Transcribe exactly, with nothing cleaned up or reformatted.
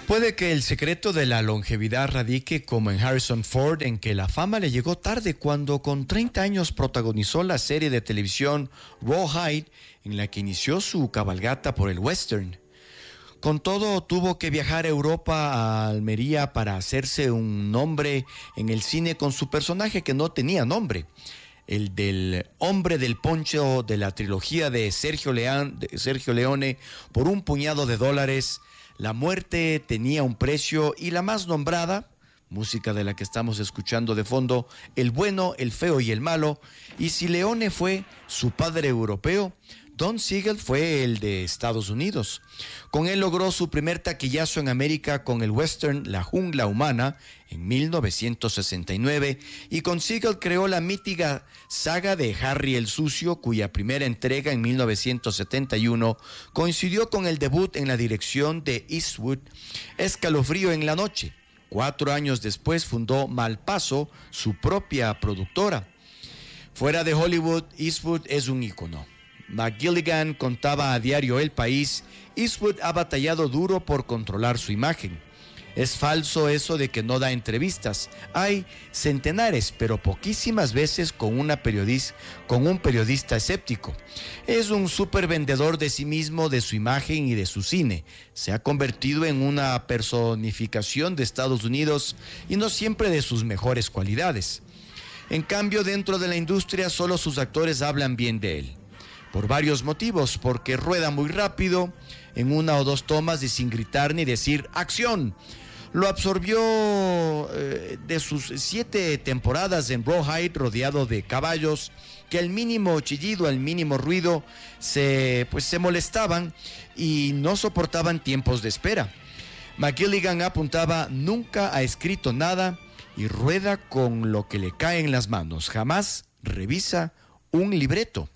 Puede que el secreto de la longevidad radique, como en Harrison Ford, en que la fama le llegó tarde cuando con treinta años protagonizó la serie de televisión Rawhide, en la que inició su cabalgata por el western. Con todo, tuvo que viajar a Europa, a Almería, para hacerse un nombre en el cine con su personaje que no tenía nombre, el del hombre del poncho de la trilogía de Sergio León, de Sergio Leone, por un puñado de dólares. La muerte tenía un precio, y la más nombrada, música de la que estamos escuchando de fondo, El bueno, el feo y el malo. Y si Leone fue su padre europeo, Don Siegel fue el de Estados Unidos. Con él logró su primer taquillazo en América con el western La jungla humana en mil novecientos sesenta y nueve, y con Siegel creó la mítica saga de Harry el Sucio, cuya primera entrega en mil novecientos setenta y uno coincidió con el debut en la dirección de Eastwood, Escalofrío en la noche. Cuatro años después fundó Malpaso, su propia productora. Fuera de Hollywood, Eastwood es un ícono. McGilligan contaba a diario El País: Eastwood ha batallado duro por controlar su imagen. Es falso eso de que no da entrevistas. Hay centenares, pero poquísimas veces con, una periodista, con un periodista escéptico. Es un supervendedor de sí mismo, de su imagen y de su cine. Se ha convertido en una personificación de Estados Unidos y no siempre de sus mejores cualidades. En cambio, dentro de la industria, solo sus actores hablan bien de él. Por varios motivos: porque rueda muy rápido, en una o dos tomas y sin gritar ni decir ¡acción! Lo absorbió eh, de sus siete temporadas en Rawhide, rodeado de caballos que al mínimo chillido, al mínimo ruido, se, pues, se molestaban y no soportaban tiempos de espera. McGilligan apuntaba: nunca ha escrito nada y rueda con lo que le cae en las manos. Jamás revisa un libreto.